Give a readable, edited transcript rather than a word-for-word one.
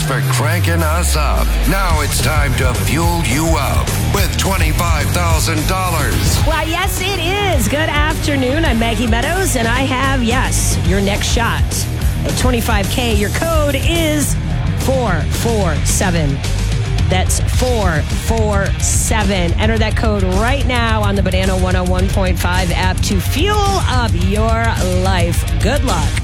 for cranking us up. Now it's time to fuel you up with $25,000. Well, yes, it is. Good afternoon. I'm Maggie Meadows, and I have, yes, your next shot at $25K. Your code is 447. That's 447. Enter that code right now on the Banana 101.5 app to fuel up your life. Good luck.